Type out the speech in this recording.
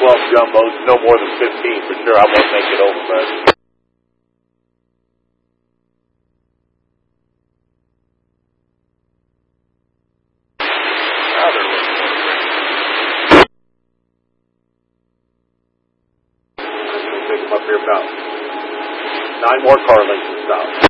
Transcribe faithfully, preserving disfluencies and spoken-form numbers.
twelve jumbos, no more than fifteen for sure. I won't make it over, but. Pick them up here about nine more car lengths south.